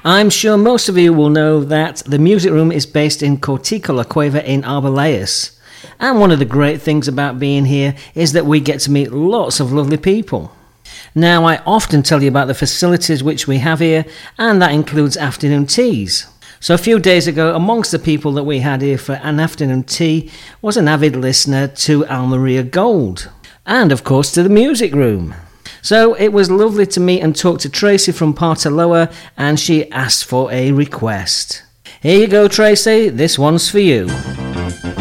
I'm sure most of you will know that the Music Room is based in Cortico La Cueva in Arbeláez. And one of the great things about being here is that we get to meet lots of lovely people. Now, I often tell you about the facilities which we have here, and that includes afternoon teas. So a few days ago, amongst the people that we had here for an afternoon tea was an avid listener to Almeria Gold, and of course to the Music Room. So it was lovely to meet and talk to Tracy from Partaloa, and she asked for a request. Here you go, Tracy, this one's for you.